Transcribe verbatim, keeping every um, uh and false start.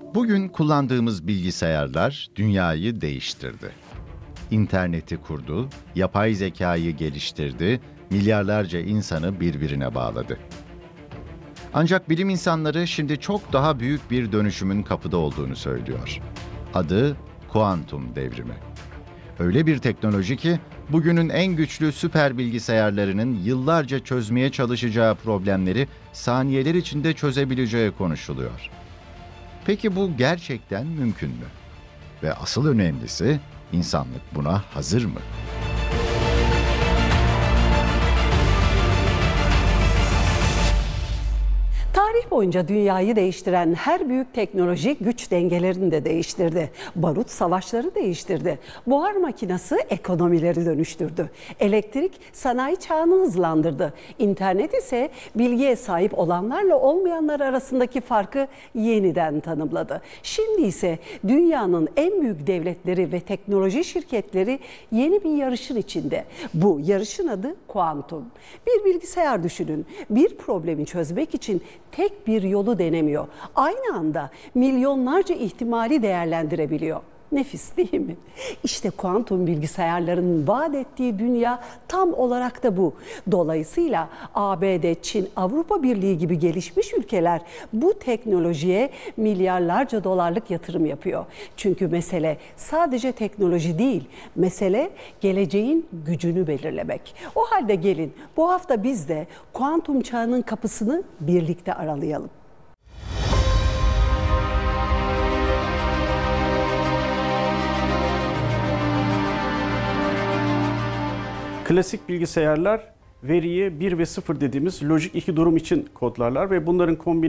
Bugün kullandığımız bilgisayarlar dünyayı değiştirdi. İnterneti kurdu, yapay zekayı geliştirdi, milyarlarca insanı birbirine bağladı. Ancak bilim insanları şimdi çok daha büyük bir dönüşümün kapıda olduğunu söylüyor. Adı kuantum devrimi. Öyle bir teknoloji ki bugünün en güçlü süper bilgisayarlarının yıllarca çözmeye çalışacağı problemleri saniyeler içinde çözebileceği konuşuluyor. Peki bu gerçekten mümkün mü? Ve asıl önemlisi, insanlık buna hazır mı? Tarih boyunca dünyayı değiştiren her büyük teknoloji güç dengelerini de değiştirdi. Barut savaşları değiştirdi. Buhar makinesi ekonomileri dönüştürdü. Elektrik sanayi çağını hızlandırdı. İnternet ise bilgiye sahip olanlarla olmayanlar arasındaki farkı yeniden tanımladı. Şimdi ise dünyanın en büyük devletleri ve teknoloji şirketleri yeni bir yarışın içinde. Bu yarışın adı kuantum. Bir bilgisayar düşünün. Bir problemi çözmek için tek bir yolu denemiyor. Aynı anda milyonlarca ihtimali değerlendirebiliyor. Nefis değil mi? İşte kuantum bilgisayarların vaat ettiği dünya tam olarak da bu. Dolayısıyla A B D, Çin, Avrupa Birliği gibi gelişmiş ülkeler bu teknolojiye milyarlarca dolarlık yatırım yapıyor. Çünkü mesele sadece teknoloji değil, mesele geleceğin gücünü belirlemek. O halde gelin bu hafta biz de kuantum çağının kapısını birlikte aralayalım. Klasik bilgisayarlar veriyi bir ve sıfır dediğimiz lojik iki durum için kodlarlar ve bunların kombinasyonu